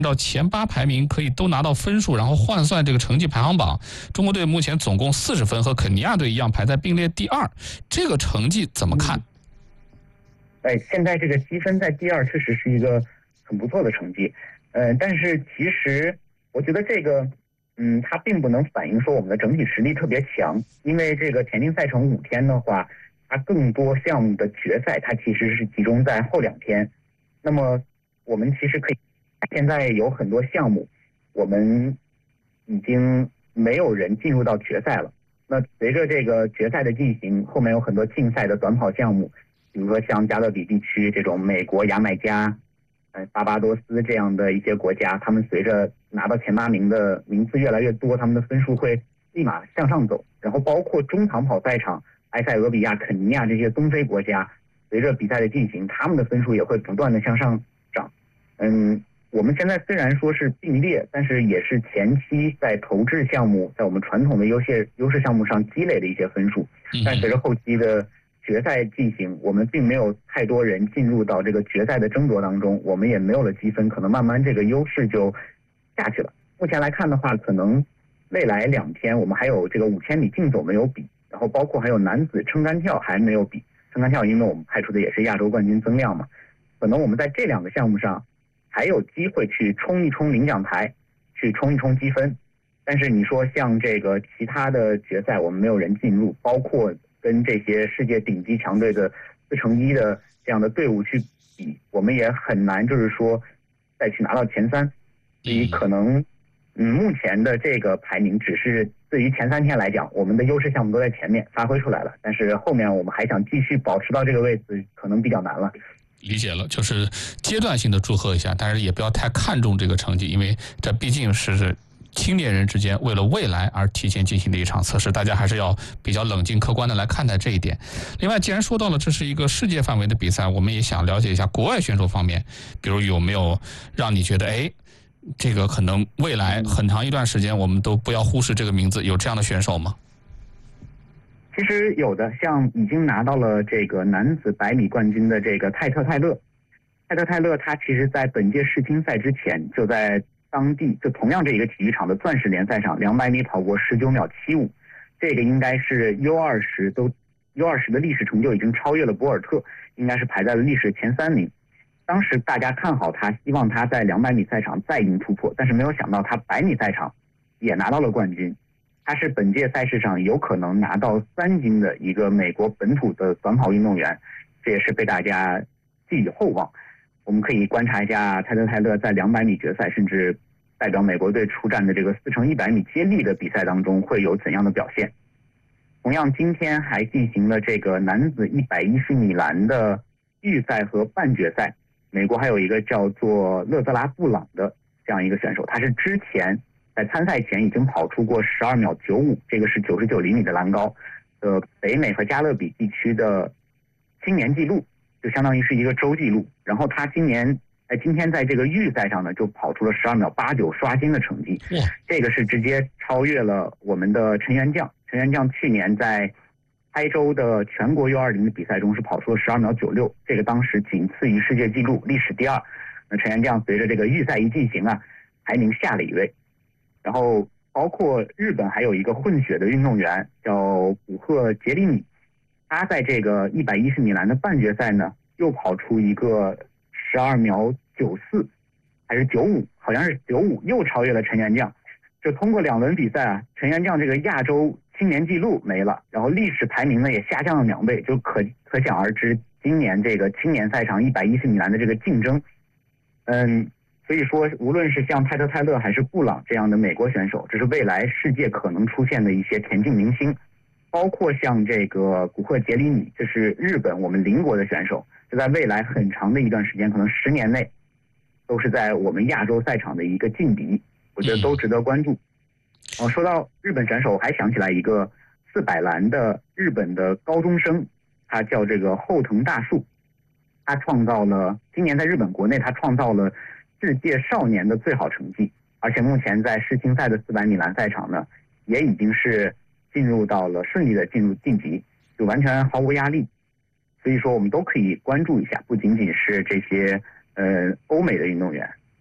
照前8排名可以都拿到分数，然后换算这个成绩排行榜，中国队目前总共40分，和肯尼亚队一样排在并列第2，这个成绩怎么看？ 现在这个积分在第2确实是一个很不错的成绩，但是其实我觉得这个，它并不能反映说我们的整体实力特别强，因为这个田径赛程5天的话，它更多项目的决赛它其实是集中在后2天，那么我们其实可以。现在有很多项目，我们已经没有人进入到决赛了。那随着这个决赛的进行，后面有很多竞赛的短跑项目，比如说像加勒比地区这种美国、牙买加、巴巴多斯这样的一些国家，他们随着拿到前8名的名次越来越多，他们的分数会立马向上走。然后包括中长跑赛场，埃塞俄比亚、肯尼亚这些东非国家，随着比赛的进行，他们的分数也会不断的向上涨。我们现在虽然说是并列，但是也是前期在投掷项目，在我们传统的优势项目上积累的一些分数。但随着后期的决赛进行，我们并没有太多人进入到这个决赛的争夺当中，我们也没有了积分，可能慢慢这个优势就下去了。目前来看的话，可能未来2天我们还有这个5000米竞走没有比，然后包括还有男子撑杆跳还没有比。撑杆跳因为我们派出的也是亚洲冠军增亮嘛，可能我们在这2个项目上还有机会去冲一冲领奖台，去冲一冲积分。但是你说像这个其他的决赛我们没有人进入，包括跟这些世界顶级强队的4乘1的这样的队伍去比，我们也很难就是说再去拿到前3。所以可能目前的这个排名只是对于前3天来讲，我们的优势项目都在前面发挥出来了，但是后面我们还想继续保持到这个位置可能比较难了。 理解了，就是阶段性的祝贺一下，但是也不要太看重这个成绩，因为这毕竟是青年人之间为了未来而提前进行的一场测试，大家还是要比较冷静客观的来看待这一点。另外，既然说到了这是一个世界范围的比赛，我们也想了解一下国外选手方面，比如有没有让你觉得这个可能未来很长一段时间我们都不要忽视这个名字，有这样的选手吗？ 其实有的，像已经拿到了这个男子100米冠军的这个泰勒，他其实在本届世青赛之前就在当地就同样这一个体育场的钻石联赛上200米跑过19秒75，这个应该是 U20的历史成就已经超越了博尔特，应该是排在了历史前3名。当时大家看好他，希望他在200米赛场再赢突破，但是没有想到他100米赛场也拿到了冠军。他是本届赛事上有可能拿到3金的一个美国本土的短跑运动员，这也是被大家寄予厚望。我们可以观察一下泰勒在200米决赛，甚至代表美国队出战的这个4乘100米接力的比赛当中会有怎样的表现。同样，今天还进行了这个男子110米栏的预赛和半决赛，美国还有一个叫做勒泽拉布朗的这样一个选手，他是之前在参赛前已经跑出过12秒95，这个是99厘米的栏高，北美和加勒比地区的青年纪录，就相当于是一个州纪录。然后他今天在这个预赛上呢，就跑出了12秒89，刷新的成绩。这个是直接超越了我们的陈元将。陈元将去年在台州的全国 U20 的比赛中是跑出了12秒96，这个当时仅次于世界纪录，历史第2。那陈元将随着这个预赛一进行啊，排名下了1位。然后包括日本还有一个混血的运动员叫古贺杰里米，他在这个110米栏的半决赛呢，又跑出一个12秒94还是95，好像是95，又超越了陈元将。就通过2轮比赛啊，陈元将这个亚洲青年纪录没了，然后历史排名呢也下降了2倍，就可想而知今年这个青年赛场110米栏的这个竞争。所以说无论是像泰勒还是布朗这样的美国选手，这是未来世界可能出现的一些田径明星。包括像这个古贺杰里米，这是日本我们邻国的选手，就在未来很长的一段时间，可能10年内都是在我们亚洲赛场的一个劲敌，我觉得都值得关注。说到日本选手，还想起来一个400栏的日本的高中生，他叫这个后藤大树，他创造了今年在日本国内他创造了世界少年的最好成绩，而且目前在世青赛的400米栏赛场呢，也已经是顺利的进入晋级，就完全毫无压力。所以说我们都可以关注一下，不仅仅是这些欧美的运动员，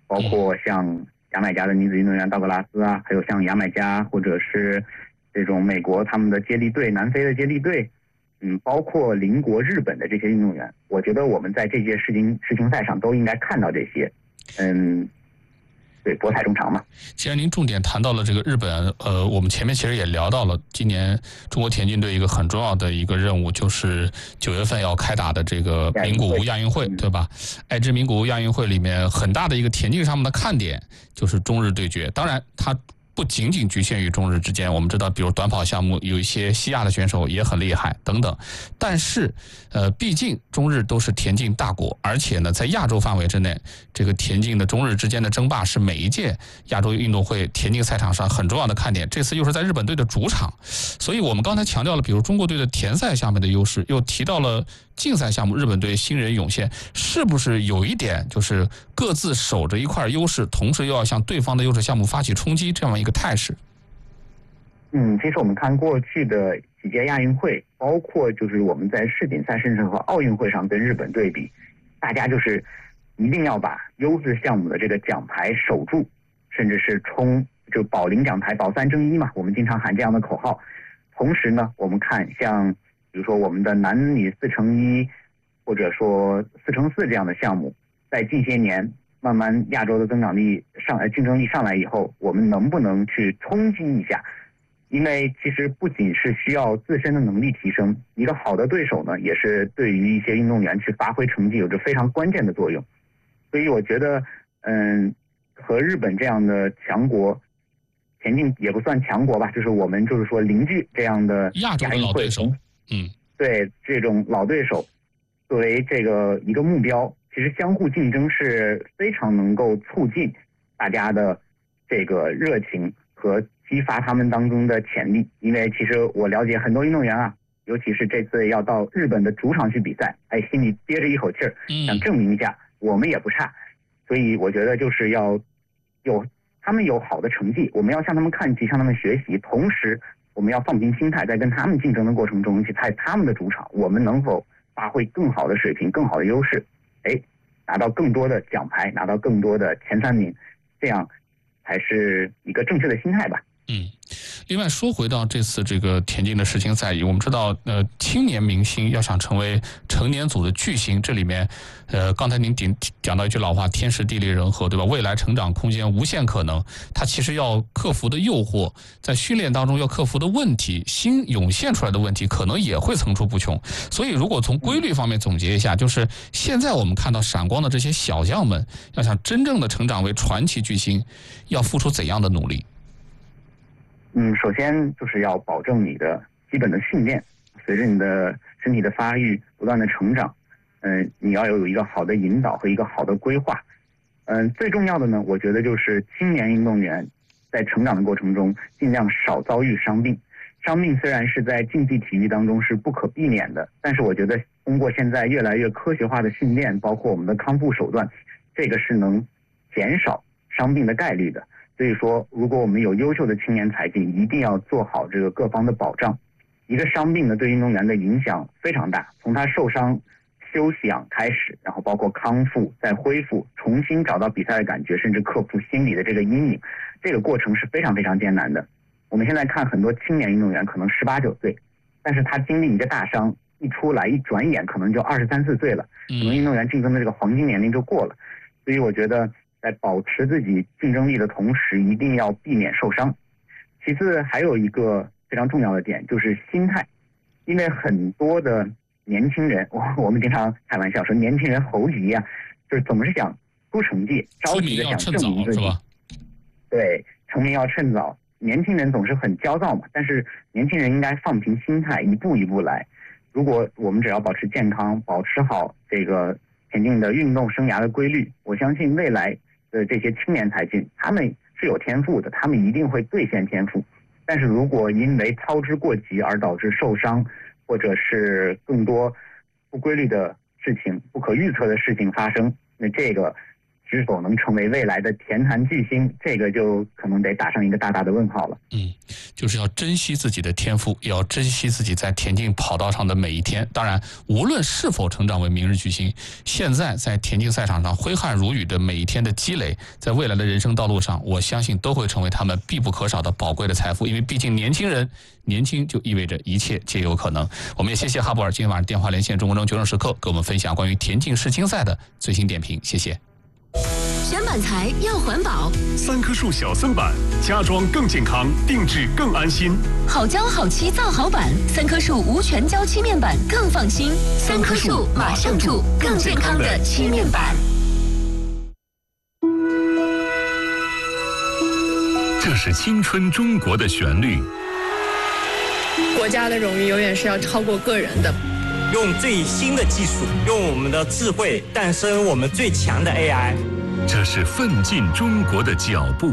包括像牙买加的女子运动员道格拉斯啊，还有像牙买加或者是这种美国他们的接力队、南非的接力队，包括邻国日本的这些运动员，我觉得我们在这届世青赛上都应该看到这些，对，博采众长嘛。 既然您重点谈到了这个日本，我们前面其实也聊到了，今年中国田径队一个很重要的一个任务，就是9月份要开打的这个名古屋亚运会，对吧？爱知名古屋亚运会里面很大的一个田径上面的看点就是中日对决，当然它不仅仅局限于中日之间，我们知道，比如短跑项目有一些西亚的选手也很厉害等等。但是，毕竟中日都是田径大国，而且呢，在亚洲范围之内，这个田径的中日之间的争霸是每一届亚洲运动会田径赛场上很重要的看点。这次又是在日本队的主场，所以我们刚才强调了，比如中国队的田赛项目的优势，又提到了竞赛项目日本队新人涌现，是不是有一点就是各自守着一块优势，同时又要向对方的优势项目发起冲击这样一个态势？ 其实我们看过去的几届亚运会，包括就是我们在世锦赛甚至和奥运会上跟日本对比，大家就是一定要把优势项目的这个奖牌守住，甚至是就保龄奖牌，保3争1嘛，我们经常喊这样的口号。同时呢，我们看像比如说我们的男女4×1，或者说4×4这样的项目，在近些年慢慢亚洲的增长力竞争力上来以后，我们能不能去冲击一下？因为其实不仅是需要自身的能力提升，一个好的对手呢，也是对于一些运动员去发挥成绩有着非常关键的作用。所以我觉得，和日本这样的强国，田径也不算强国吧，就是我们就是说邻居这样的亚洲的老对手， 对这种老对手作为这个一个目标，其实相互竞争是非常能够促进大家的这个热情和激发他们当中的潜力。因为其实我了解很多运动员啊，尤其是这次要到日本的主场去比赛，心里憋着一口气儿，想证明一下我们也不差。所以我觉得就是要他们有好的成绩，我们要向他们看齐，向他们学习，同时我们要放平心态，在跟他们竞争的过程中，去在他们的主场，我们能否发挥更好的水平、更好的优势，拿到更多的奖牌，拿到更多的前3名，这样才是一个正确的心态吧。 另外说回到这次这个田径的世青赛，我们知道，青年明星要想成为成年组的巨星，这里面，刚才您讲到一句老话，天时地利人和，对吧？未来成长空间无限可能，他其实要克服的诱惑，在训练当中要克服的问题，新涌现出来的问题，可能也会层出不穷。所以，如果从规律方面总结一下，就是现在我们看到闪光的这些小将们，要想真正的成长为传奇巨星，要付出怎样的努力？ 首先就是要保证你的基本的训练，随着你的身体的发育不断的成长，你要有一个好的引导和一个好的规划。最重要的呢，我觉得就是青年运动员在成长的过程中尽量少遭遇伤病。伤病虽然是在竞技体育当中是不可避免的，但是我觉得通过现在越来越科学化的训练，包括我们的康复手段，这个是能减少伤病的概率的。所以说，如果我们有优秀的青年才俊，一定要做好这个各方的保障。一个伤病呢，对运动员的影响非常大，从他受伤、休养开始，然后包括康复、再恢复、重新找到比赛的感觉，甚至克服心理的这个阴影，这个过程是非常非常艰难的。我们现在看很多青年运动员，可能18、19岁，但是他经历一个大伤，一出来一转眼可能就23、24岁了，可能运动员竞争的这个黄金年龄就过了。所以我觉得，在保持自己竞争力的同时，一定要避免受伤。其次，还有一个非常重要的点就是心态，因为很多的年轻人，我们经常开玩笑说年轻人猴急啊，就是总是想出成绩，着急的想证明自己。对，成名要趁早。年轻人总是很焦躁嘛，但是年轻人应该放平心态，一步一步来。如果我们只要保持健康，保持好这个田径的运动生涯的规律，我相信未来的这些青年才俊，他们是有天赋的，他们一定会兑现天赋。但是如果因为操之过急而导致受伤，或者是更多不规律的事情、不可预测的事情发生，那这个是否能成为未来的田坛巨星，这个就可能得打上一个大大的问号了。 就是要珍惜自己的天赋，也要珍惜自己在田径跑道上的每一天。当然，无论是否成长为明日巨星，现在在田径赛场上挥汗如雨的每一天的积累，在未来的人生道路上，我相信都会成为他们必不可少的宝贵的财富。因为毕竟年轻人，年轻就意味着一切皆有可能。我们也谢谢哈布尔今天晚上电话连线中国中决胜时刻，给我们分享关于田径世青赛的最新点评。谢谢。 选板材要环保 ，3棵树小森板，家装更健康，定制更安心。 好胶好漆造好板，3棵树无全胶漆面板更放心。3棵树马上住更健康的漆面板。 这是青春中国的旋律。 国家的荣誉永远是要超过个人的。 用最新的技术，用我们的智慧诞生我们最强的 AI。 这是奋进中国的脚步。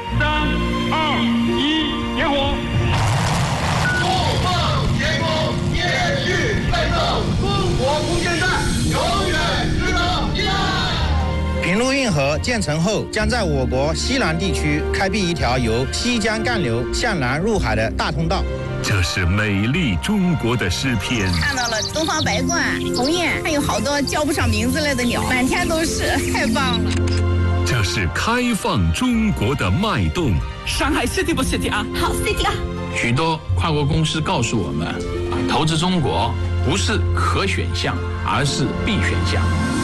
3、2、1，点火！ 怒放天空，延续奋斗，中国空间站永远值得依赖。 平陆运河建成后，将在我国西南地区开辟一条由西江干流向南入海的大通道。 这是美丽中国的诗篇。 看到了东方白鹳、鸿雁，还有好多叫不上名字来的鸟，满天都是，太棒了。 这是开放中国的脉动。 上海 city 不 city 啊？ 好 city 啊！ 许多跨国公司告诉我们，投资中国不是可选项，而是必选项。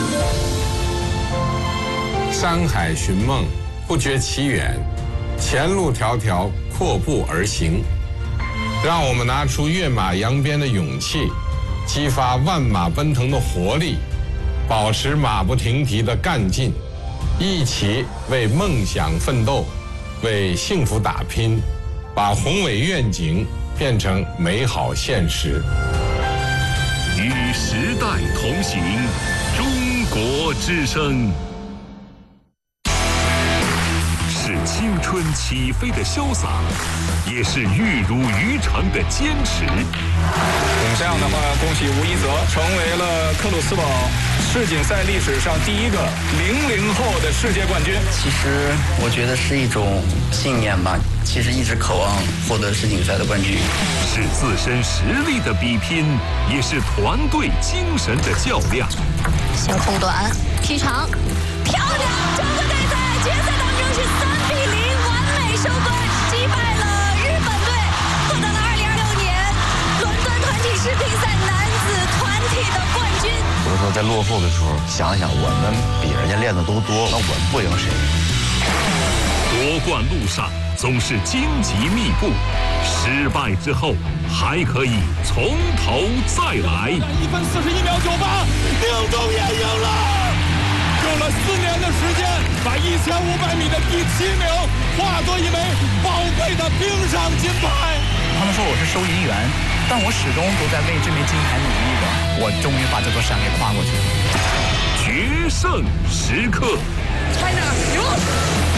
山海寻梦，不觉其远；前路迢迢，阔步而行。让我们拿出跃马扬鞭的勇气，激发万马奔腾的活力，保持马不停蹄的干劲，一起为梦想奋斗，为幸福打拼，把宏伟愿景变成美好现实。 与时代同行，中国之声。是青春起飞的潇洒，也是玉如于成的坚持。 这样的话，恭喜吴一泽成为了克鲁斯堡世锦赛历史上第一个00后的世界冠军。 其实我觉得是一种信念吧，其实一直渴望获得世锦赛的冠军。 是自身实力的比拼，也是团队精神的较量。 小空短，踢长，漂亮！中国队在决赛当中是3比0完美收官，击败了日本队，获得了2026年伦敦团体世乒赛男子团体的冠军。 有的时候在落后的时候，想想我们比人家练的都多，那我们不赢谁？ 夺冠路上总是荆棘密布，失败之后还可以从头再来。 1分41秒98，宁中也赢了。用了4年的时间，把1500米的第7名化作一枚宝贵的冰上金牌。 他们说我是收银员，但我始终都在为这枚金牌努力的。我终于把这座山给跨过去了。 决胜时刻 ，China 赢！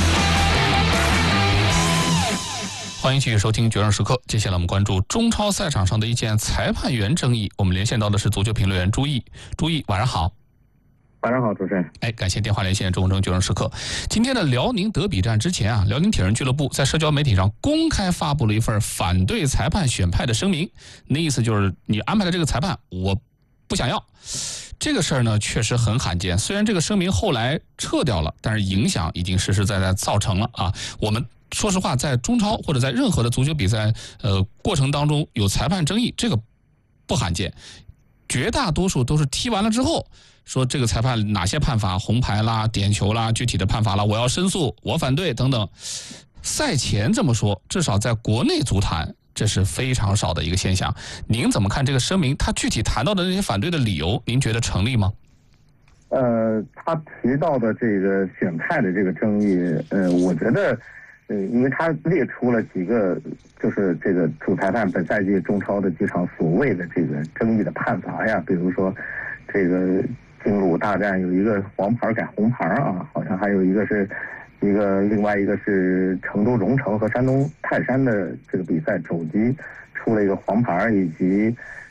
欢迎继续收听《决胜时刻》。接下来我们关注中超赛场上的一件裁判员争议。我们连线到的是足球评论员朱毅。朱毅，晚上好。 晚上好，主持人。 感谢电话连线中国决胜时刻。今天的辽宁德比战之前啊，辽宁铁人俱乐部在社交媒体上公开发布了一份反对裁判选派的声明，那意思就是你安排的这个裁判我不想要。这个事儿呢确实很罕见，虽然这个声明后来撤掉了，但是影响已经实实在在造成了啊。我们说实话，在中超或者在任何的足球比赛过程当中有裁判争议，这个不罕见，绝大多数都是踢完了之后说这个裁判哪些判罚，红牌啦、点球啦、具体的判罚啦，我要申诉，我反对等等。赛前这么说，至少在国内足坛这是非常少的一个现象。您怎么看这个声明？他具体谈到的那些反对的理由，您觉得成立吗？ 他提到的这个选派的这个争议，我觉得，因为他列出了几个，就是这个主裁判本赛季中超的几场所谓的这个争议的判罚呀，比如说这个京鲁大战有一个黄牌改红牌啊，好像还有一个是另外一个是成都荣成和山东泰山的这个比赛肘击出了一个黄牌，以及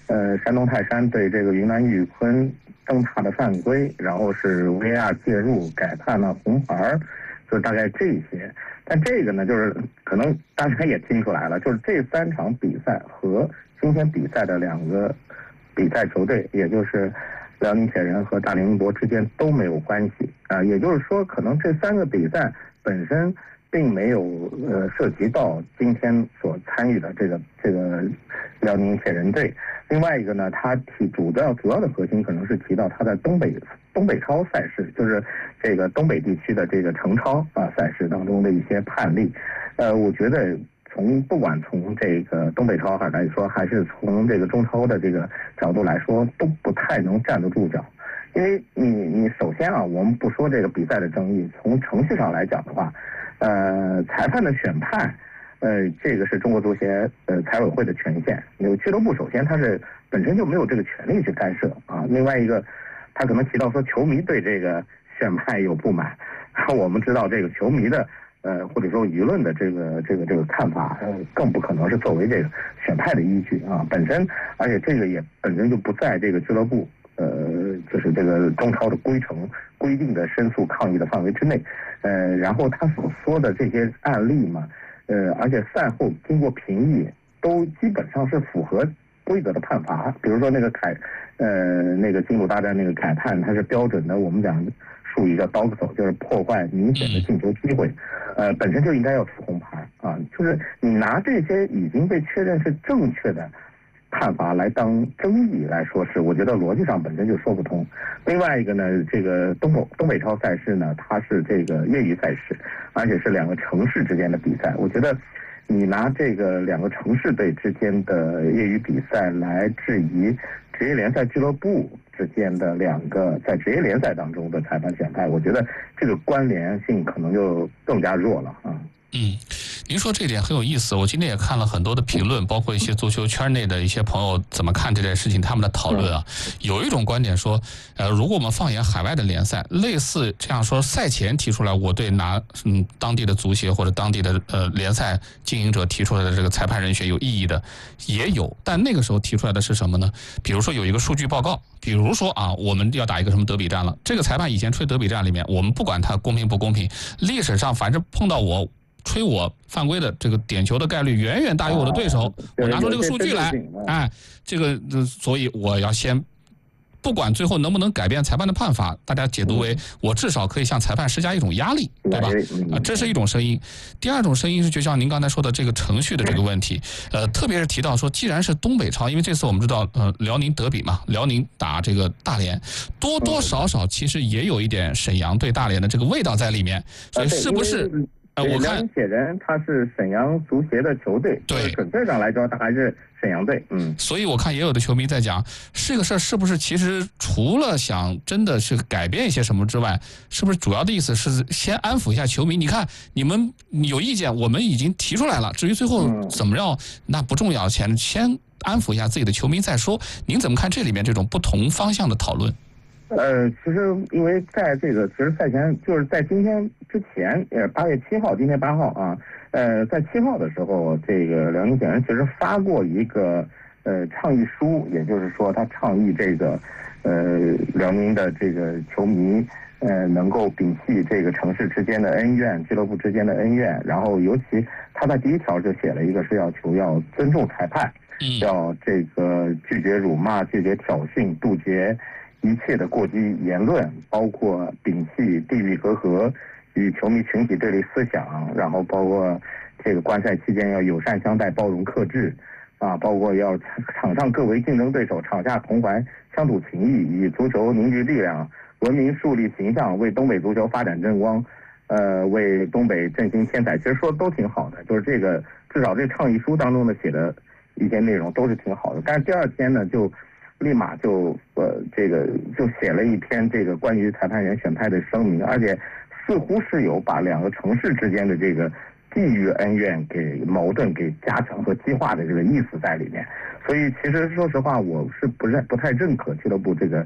山东泰山对这个云南玉坤灯塔的犯规，然后是 VAR 介入改判了红牌，就大概这些。但这个呢，就是可能大家也听出来了，就是这3场比赛和今天比赛的2个比赛球队，也就是辽宁铁人和大连英博之间都没有关系啊，也就是说，可能这3个比赛本身并没有涉及到今天所参与的这个辽宁铁人队。另外一个呢，他主要的核心可能是提到他在东北超赛事，就是这个东北地区的这个程超赛事当中的一些判例。我觉得不管从这个东北超来说，还是从这个中超的这个角度来说，都不太能站得住脚。因为你首先我们不说这个比赛的争议，从程序上来讲的话，裁判的选判，这个是中国足协财委会的权限。有俱乐部首先他是本身就没有这个权利去干涉啊。另外一个，他可能提到说球迷对这个选判有不满，我们知道这个球迷的或者说舆论的这个看法，更不可能是作为这个选判的依据啊。本身，而且这个也本身就不在这个俱乐部就是这个中超的规定的申诉抗议的范围之内。然后他所说的这些案例嘛，而且赛后经过评议，都基本上是符合规则的判罚。比如说那个金鲁大战那个改判，它是标准的，我们讲术语叫刀手，就是破坏明显的进球机会，本身就应该要出红牌啊。就是你拿这些已经被确认是正确的判罚来当争议来说，是我觉得逻辑上本身就说不通。另外一个呢，这个东北超赛事呢，它是这个业余赛事，而且是2个城市之间的比赛。我觉得你拿这个2个城市队之间的业余比赛来质疑职业联赛俱乐部之间的2个在职业联赛当中的裁判选判，我觉得这个关联性可能就更加弱了啊。 您说这点很有意思。我今天也看了很多的评论，包括一些足球圈内的一些朋友怎么看这件事情，他们的讨论啊。有一种观点说，如果我们放眼海外的联赛，类似这样说，赛前提出来我对当地的足协或者当地的联赛经营者提出来的这个裁判人选有异议的也有，但那个时候提出来的是什么呢？比如说有一个数据报告，比如说我们要打一个什么德比战了，这个裁判以前吹德比战里面，我们不管他公平不公平，历史上反正碰到我吹我犯规的这个点球的概率远远大于我的对手，我拿出这个数据来，这个所以我要先不管最后能不能改变裁判的判罚，大家解读为我至少可以向裁判施加一种压力，对吧？这是一种声音。第二种声音是就像您刚才说的这个程序的这个问题，特别是提到说，既然是东北超，因为这次我们知道辽宁德比嘛，辽宁打这个大连，多多少少其实也有一点沈阳对大连的这个味道在里面，所以是不是？ 我看铁人他是沈阳足协的球队，对，准确上来说他还是沈阳队。 所以我看也有的球迷在讲，这个事儿是不是其实除了想真的是改变一些什么之外，是不是主要的意思是先安抚一下球迷？你看你们有意见，我们已经提出来了，至于最后怎么样那不重要，先安抚一下自己的球迷再说。您怎么看这里面这种不同方向的讨论？ 其实因为在这个其实赛前就是在今天之前，8月7号，今天8号啊，在7号的时候，这个辽宁铁人其实发过一个倡议书，也就是说他倡议这个辽宁的这个球迷能够摒弃这个城市之间的恩怨，俱乐部之间的恩怨，然后尤其他在第1条就写了一个是要求要尊重裁判，要这个拒绝辱骂，拒绝挑衅，杜绝一切的过激言论，包括摒弃地域隔阂与球迷群体对立思想，然后包括这个观赛期间要友善相待、包容克制，包括要场上各为竞争对手，场下同怀乡土情谊，以足球凝聚力量，文明树立形象，为东北足球发展争光，为东北振兴添彩。其实说的都挺好的，就是这个至少这倡议书当中的写的一些内容都是挺好的。但是第2天呢，就立马就就写了一篇这个关于裁判员选派的声明，而且似乎是有把2个城市之间的这个地域恩怨给矛盾给加强和激化的这个意思在里面。所以其实说实话，我是不太认可俱乐部这个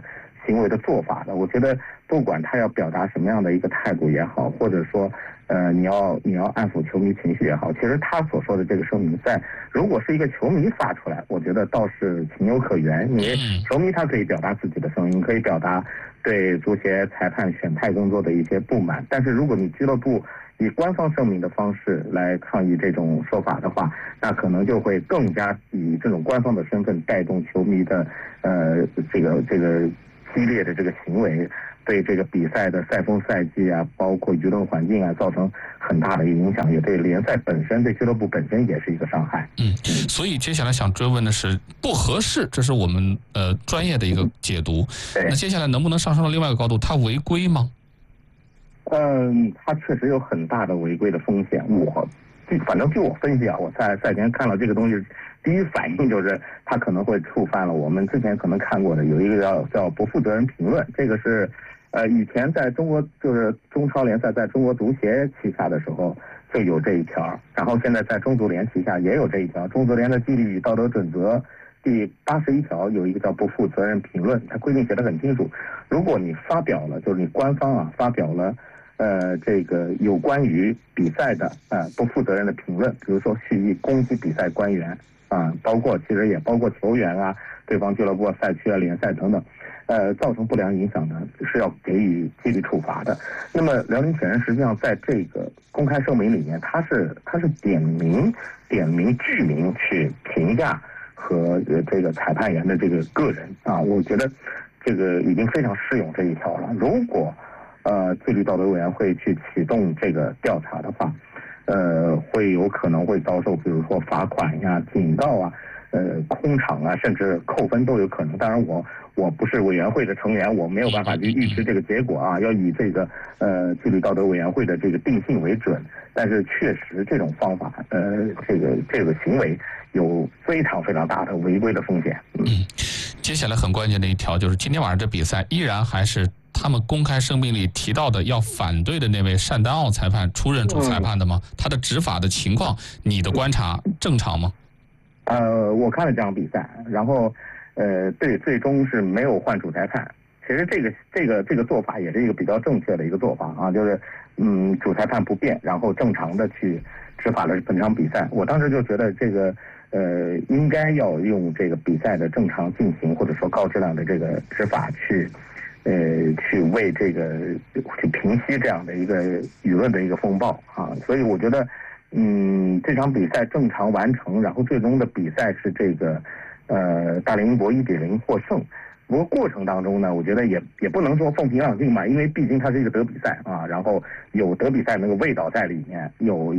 行为的做法的。我觉得不管他要表达什么样的一个态度也好，或者说你要安抚球迷情绪也好，其实他所说的这个声明如果是一个球迷发出来，我觉得倒是情有可原，因为球迷他可以表达自己的声音，可以表达对足协裁判选派工作的一些不满。但是如果你俱乐部以官方声明的方式来抗议这种说法的话，那可能就会更加以这种官方的身份带动球迷的这个激烈的这个行为，对这个比赛的赛风赛季啊，包括舆论环境啊，造成很大的一个影响，也对联赛本身、对俱乐部本身也是一个伤害。 所以接下来想追问的是，不合适，这是我们专业的一个解读。那接下来能不能上升到另外一个高度？他违规吗？ 他确实有很大的违规的风险。反正据我分析啊，我在赛前看到这个东西，第一反应就是他可能会触犯了我们之前可能看过的有一个叫不负责任评论，这个是以前在中国就是中超联赛在中国足协旗下的时候就有这一条，然后现在在中足联旗下也有这一条。中足联的纪律与道德准则第81条有一个叫不负责任评论，它规定写得很清楚，如果你发表了，就是你官方发表了这个有关于比赛的不负责任的评论，比如说蓄意攻击比赛官员其实也包括球员啊、对方俱乐部、赛区啊、联赛等等，造成不良影响呢，是要给予纪律处罚的。那么辽宁铁人实际上在这个公开声明里面，他是点名具名去评价和这个裁判员的这个个人我觉得这个已经非常适用这一条了。如果纪律道德委员会去启动这个调查的话，会有可能会遭受，比如说罚款呀、警告啊、空场啊，甚至扣分都有可能。当然我不是委员会的成员，我没有办法去预知这个结果要以这个纪律道德委员会的这个定性为准。但是确实这种方法这个行为有非常非常大的违规的风险。 接下来很关键的一条就是今天晚上这比赛依然还是他们公开声明里提到的要反对的那位单丹奥裁判出任主裁判的吗？他的执法的情况，你的观察正常吗？ 我看了这场比赛，然后对，最终是没有换主裁判。其实这个做法也是一个比较正确的一个做法就是主裁判不变，然后正常的去执法了本场比赛。我当时就觉得这个应该要用这个比赛的正常进行，或者说高质量的这个执法去为这个去平息这样的一个舆论的一个风暴所以我觉得这场比赛正常完成，然后最终的比赛是这个大连英博1-0获胜。不过过程当中呢，我觉得也不能说风平浪静嘛，因为毕竟它是一个德比赛然后有德比赛那个味道在里面，有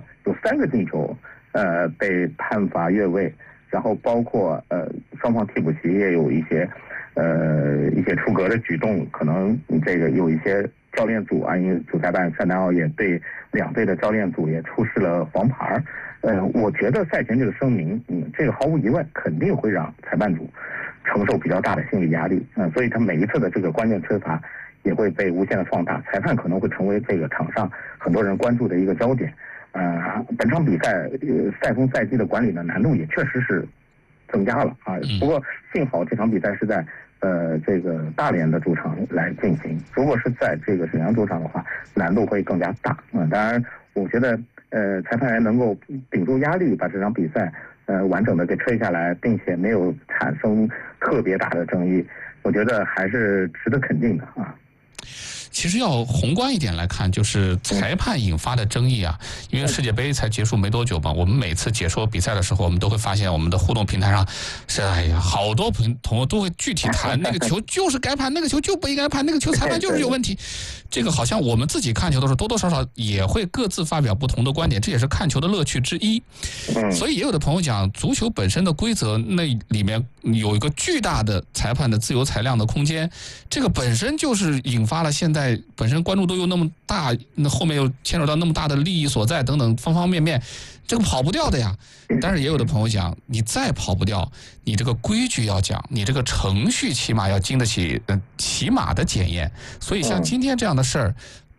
3个进球被判罚越位，然后包括双方替补席也有一些出格的举动，可能这个有一些教练组因为主裁判单丹奥也对两队的教练组也出示了黄牌。我觉得赛前这个声明这个毫无疑问肯定会让裁判组承受比较大的心理压力所以他每一次的这个关键吹罚也会被无限的放大，裁判可能会成为这个场上很多人关注的一个焦点。本场比赛赛风赛季的管理的难度也确实是增加了不过幸好这场比赛是在这个大连的主场来进行，如果是在这个沈阳主场的话，难度会更加大当然我觉得裁判员能够顶住压力把这场比赛完整的给吹下来，并且没有产生特别大的争议，我觉得还是值得肯定的其实要宏观一点来看，就是裁判引发的争议因为世界杯才结束没多久嘛，我们每次解说比赛的时候，我们都会发现我们的互动平台上好多朋友都会具体谈那个球就是该判，那个球就不应该判，那个球裁判就是有问题。这个好像我们自己看球的时候多多少少也会各自发表不同的观点，这也是看球的乐趣之一。所以也有的朋友讲，足球本身的规则那里面有一个巨大的裁判的自由裁量的空间，这个本身就是引发了现在本身关注度又那么大，那后面又牵扯到那么大的利益所在等等方方面面，这个跑不掉的呀。但是也有的朋友讲，你再跑不掉，你这个规矩要讲，你这个程序起码要经得起起码的检验。所以像今天这样的事儿，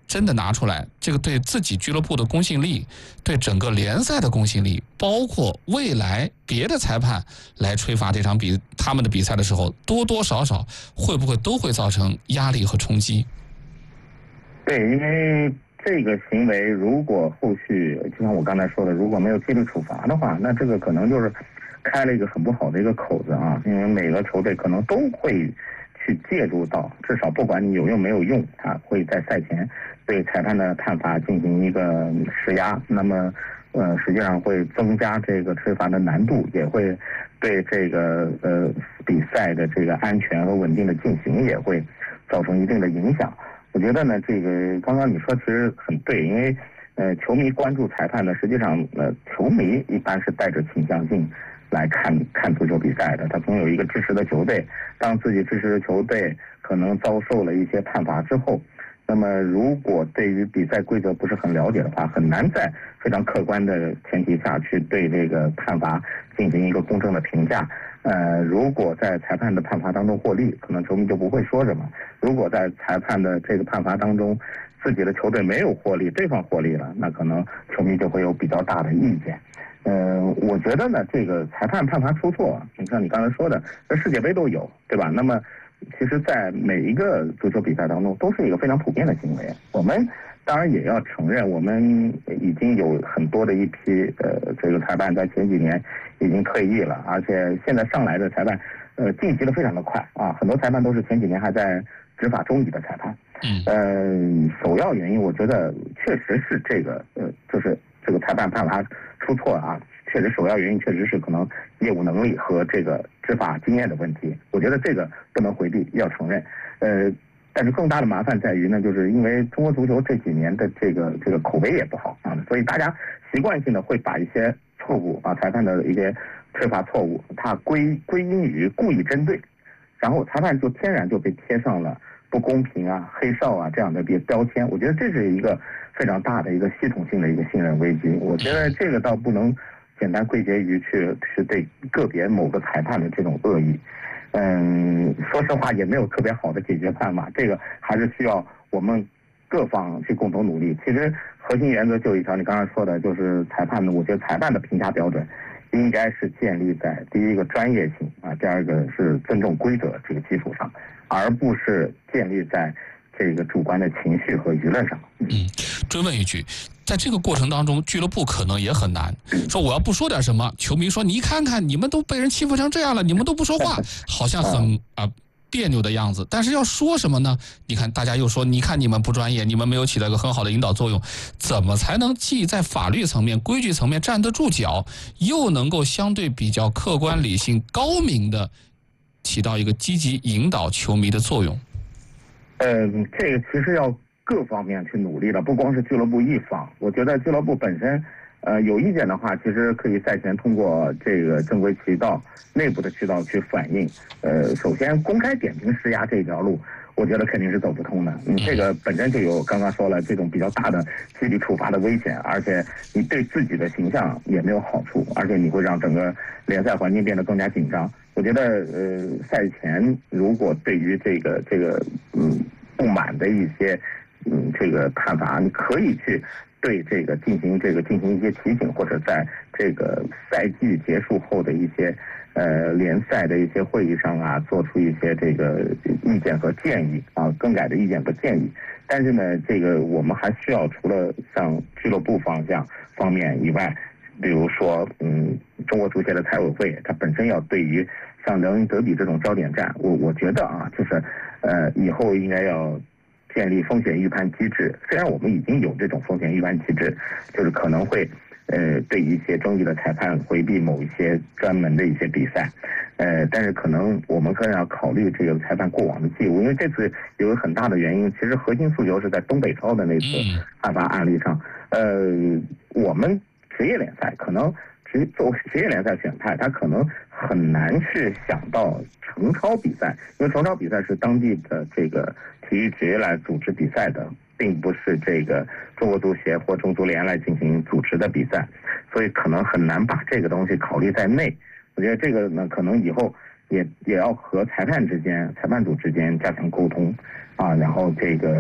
真的拿出来，这个对自己俱乐部的公信力，对整个联赛的公信力，包括未来别的裁判来吹罚这场他们的比赛的时候，多多少少会不会都会造成压力和冲击？ 对，因为这个行为如果后续就像我刚才说的，如果没有纪律处罚的话，那这个可能就是开了一个很不好的一个口子啊，因为每个球队可能都会去借助到，至少不管你有用没有用，他会在赛前对裁判的判罚进行一个施压，那么实际上会增加这个吹罚的难度，也会对这个比赛的这个安全和稳定的进行也会造成一定的影响。我觉得呢，这个刚刚你说其实很对，因为球迷关注裁判呢，实际上球迷一般是带着倾向性来看足球比赛的，他总有一个支持的球队，当自己支持的球队可能遭受了一些判罚之后，那么如果对于比赛规则不是很了解的话，很难在非常客观的前提下去对这个判罚进行一个公正的评价。如果在裁判的判罚当中获利，可能球迷就不会说什么；如果在裁判的这个判罚当中，自己的球队没有获利，对方获利了，那可能球迷就会有比较大的意见。我觉得呢，这个裁判判罚出错，你像你刚才说的，这世界杯都有，对吧？那么其实在每一个足球比赛当中都是一个非常普遍的行为。我们当然也要承认，我们已经有很多的一批这个裁判在前几年已经退役了，而且现在上来的裁判晋级的非常的快啊，很多裁判都是前几年还在执法中级的裁判。首要原因我觉得确实是这个就是这个裁判判罚出错啊，确实首要原因确实是可能业务能力和这个执法经验的问题，我觉得这个不能回避，要承认。但是更大的麻烦在于呢，就是因为中国足球这几年的这个口碑也不好啊，所以大家习惯性的会把一些错误啊，裁判的一些吹罚错误，它归因于故意针对，然后裁判就天然就被贴上了不公平啊、黑哨啊这样的标签。我觉得这是一个非常大的一个系统性的一个信任危机。我觉得这个倒不能简单归结于是对个别某个裁判的这种恶意。说实话也没有特别好的解决办法，这个还是需要我们各方去共同努力。其实核心原则就一条，你刚才说的就是裁判的，我觉得裁判的评价标准应该是建立在第一个专业性啊，第二个是尊重规则这个基础上，而不是建立在这个主观的情绪和舆论上。 追问一句，在这个过程当中，俱乐部可能也很难说我要不说点什么，球迷说你看看你们都被人欺负成这样了，你们都不说话，好像很别扭的样子。但是要说什么呢？你看大家又说你看你们不专业，你们没有起到一个很好的引导作用，怎么才能既在法律层面、规矩层面站得住脚，又能够相对比较客观、理性、高明的起到一个积极引导球迷的作用？ 这个其实要各方面去努力了，不光是俱乐部一方。我觉得俱乐部本身有意见的话，其实可以赛前通过这个正规渠道、内部的渠道去反映。首先公开点评施压这条路，我觉得肯定是走不通的。这个本身就有刚刚说了这种比较大的纪律处罚的危险，而且你对自己的形象也没有好处，而且你会让整个联赛环境变得更加紧张。我觉得赛前如果对于这个不满的一些这个判罚，你可以去对这个进行一些提醒，或者在这个赛季结束后的一些联赛的一些会议上啊，做出一些这个意见和建议啊，更改的意见和建议。但是呢，这个我们还需要除了像俱乐部方面以外，比如说中国足协的财委会，它本身要对于像辽宁德比这种焦点战，我觉得啊，就是以后应该要建立风险预判机制。虽然我们已经有这种风险预判机制，就是可能会对一些争议的裁判回避某一些专门的一些比赛，但是可能我们更要考虑这个裁判过往的记录，因为这次有个很大的原因，其实核心诉求是在东北超的那次判罚案例上，我们职业联赛可能作为职业联赛选派，他可能很难去想到程超比赛，因为程超比赛是当地的这个体育局来组织比赛的，并不是这个中国足协或中足联来进行组织的比赛，所以可能很难把这个东西考虑在内。我觉得这个呢，可能以后也要和裁判组之间加强沟通啊，然后这个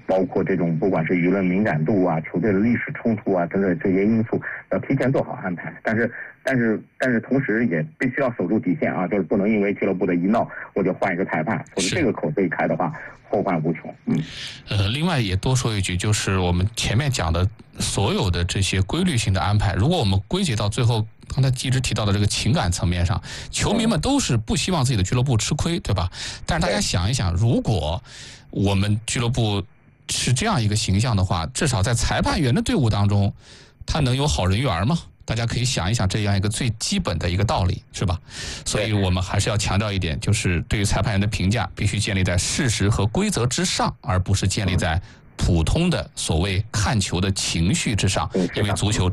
包括这种不管是舆论敏感度啊、球队的历史冲突啊等等这些因素，要提前做好安排。但是同时也必须要守住底线啊，就是不能因为俱乐部的一闹我就换一个裁判，否则这个口子一开的话，后患无穷。 另外也多说一句，就是我们前面讲的所有的这些规律性的安排，如果我们归结到最后，刚才一直提到的这个情感层面上，球迷们都是不希望自己的俱乐部吃亏，对吧？但是大家想一想，如果我们俱乐部是这样一个形象的话，至少在裁判员的队伍当中，他能有好人缘吗？大家可以想一想这样一个最基本的一个道理，是吧？所以我们还是要强调一点，就是对于裁判员的评价必须建立在事实和规则之上，而不是建立在普通的所谓看球的情绪之上，因为足球